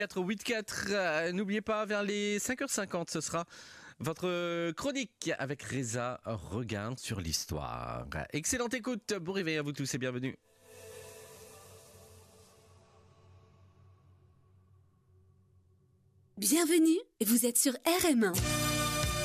484, n'oubliez pas, vers les 5h50, ce sera votre chronique avec Reza, regard sur l'histoire. Excellente écoute, bon réveil à vous tous et bienvenue. Bienvenue, vous êtes sur RM1.